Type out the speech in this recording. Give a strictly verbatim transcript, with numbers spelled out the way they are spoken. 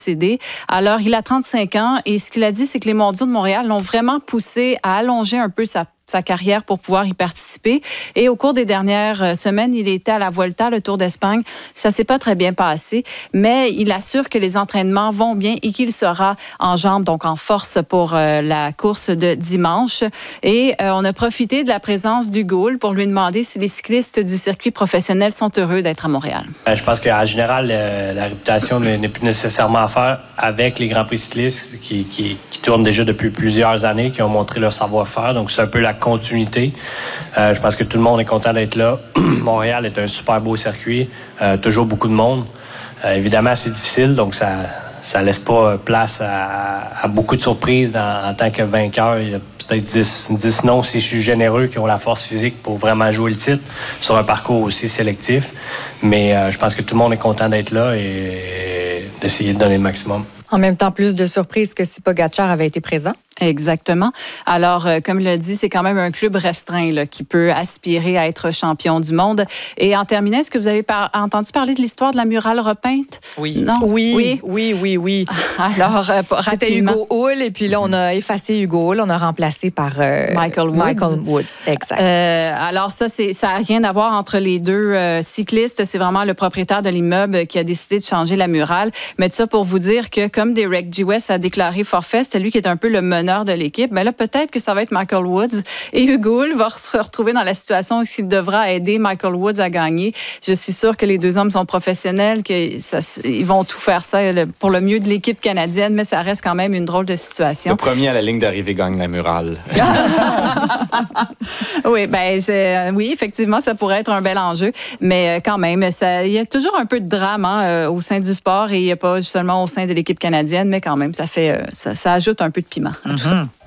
Alors, il a trente-cinq ans et ce qu'il a dit, c'est que les Mondiaux de Montréal l'ont vraiment poussé à allonger un peu sa sa carrière pour pouvoir y participer. Et au cours des dernières semaines, il était à la Vuelta, le Tour d'Espagne. Ça s'est pas très bien passé, mais il assure que les entraînements vont bien et qu'il sera en jambes, donc en force pour euh, la course de dimanche. Et euh, on a profité de la présence d'Hugo Hull pour lui demander si les cyclistes du circuit professionnel sont heureux d'être à Montréal. Je pense qu'en général, euh, la réputation n'est plus nécessairement à faire avec les Grands Prix cyclistes qui, qui, qui tournent déjà depuis plusieurs années, qui ont montré leur savoir-faire. Donc, c'est un peu la continuité. Euh, je pense que tout le monde est content d'être là. Montréal est un super beau circuit. Euh, toujours beaucoup de monde. Euh, évidemment, c'est difficile, donc ça ça laisse pas place à, à beaucoup de surprises dans, en tant que vainqueur. Il y a peut-être dix, dix noms, si je suis généreux, qui ont la force physique pour vraiment jouer le titre sur un parcours aussi sélectif. Mais euh, je pense que tout le monde est content d'être là et d'essayer de donner le maximum. En même temps, plus de surprises que si Pogacar avait été présent. Exactement. Alors, euh, comme l'a dit, c'est quand même un club restreint là, qui peut aspirer à être champion du monde. Et en terminant, est-ce que vous avez par- entendu parler de l'histoire de la murale repeinte? Oui. Non? Oui, oui, oui, oui. oui. Alors, euh, c'était rapidement. Hugo Hull, et puis là, on a effacé Hugo Hull, on a remplacé par euh, Michael Woods. Michael Woods, exact. Euh, alors ça, c'est, ça n'a rien à voir entre les deux euh, cyclistes. C'est vraiment le propriétaire de l'immeuble qui a décidé de changer la murale. Mais tout ça pour vous dire que comme Derek G. West a déclaré forfait, c'était lui qui est un peu le meneur de l'équipe. Mais là, peut-être que ça va être Michael Woods. Et Hugo Hull va se retrouver dans la situation où il devra aider Michael Woods à gagner. Je suis sûre que les deux hommes sont professionnels, qu'ils vont tout faire ça pour le mieux de l'équipe canadienne, mais ça reste quand même une drôle de situation. Le premier à la ligne d'arrivée gagne la murale. oui, ben, c'est, oui, effectivement, ça pourrait être un bel enjeu, mais quand même, ça, il y a toujours un peu de drame hein, au sein du sport et il n'y a pas seulement au sein de l'équipe canadienne, mais quand même, ça fait, ça, ça ajoute un peu de piment à tout ça.